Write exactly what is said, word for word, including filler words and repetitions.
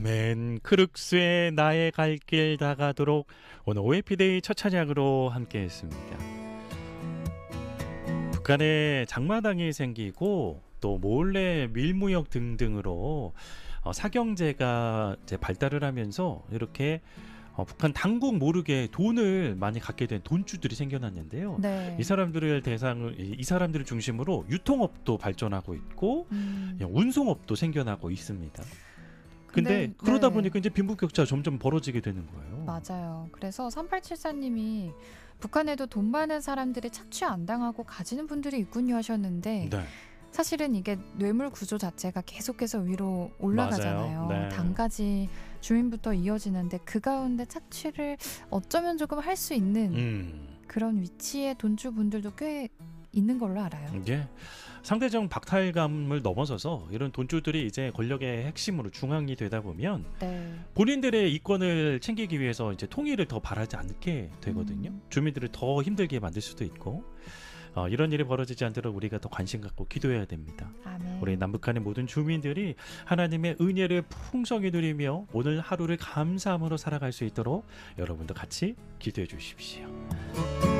아멘. 크룩스의 나의 갈 길 다가도록 오늘 오에이피데이 첫 찬양으로 함께했습니다. 북한에 장마당이 생기고 또 몰래 밀무역 등등으로 어, 사경제가 이제 발달을 하면서 이렇게 어, 북한 당국 모르게 돈을 많이 갖게 된 돈주들이 생겨났는데요. 네. 이 사람들을 대상을 이, 이 사람들을 중심으로 유통업도 발전하고 있고 음. 운송업도 생겨나고 있습니다. 근데, 근데, 그러다 네. 보니까 이제 빈부격차가 점점 벌어지게 되는 거예요. 맞아요. 그래서 삼팔칠사님이 북한에도 돈 많은 사람들이 착취 안 당하고 가지는 분들이 있군요 하셨는데 네. 사실은 이게 뇌물 구조 자체가 계속해서 위로 올라가잖아요. 맞아요. 네. 당가지 주민부터 이어지는데 그 가운데 착취를 어쩌면 조금 할 수 있는 음. 그런 위치의 돈주분들도 꽤 있는 걸로 알아요. 이게 상대적 박탈감을 넘어서서 이런 돈주들이 이제 권력의 핵심으로 중앙이 되다 보면 네. 본인들의 이권을 챙기기 위해서 이제 통일을 더 바라지 않게 되거든요. 음. 주민들을 더 힘들게 만들 수도 있고 어, 이런 일이 벌어지지 않도록 우리가 더 관심 갖고 기도해야 됩니다. 아멘. 우리 남북한의 모든 주민들이 하나님의 은혜를 풍성히 누리며 오늘 하루를 감사함으로 살아갈 수 있도록 여러분도 같이 기도해 주십시오.